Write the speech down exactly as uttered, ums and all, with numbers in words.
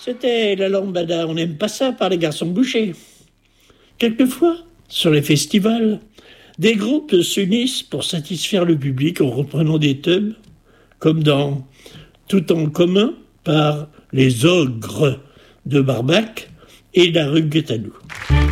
C'était la lambada, on n'aime pas ça par les garçons bouchers. Quelquefois, sur les festivals, des groupes s'unissent pour satisfaire le public en reprenant des tubes, comme dans Tout en commun par les Ogres de Barbac et la rue Guetalou.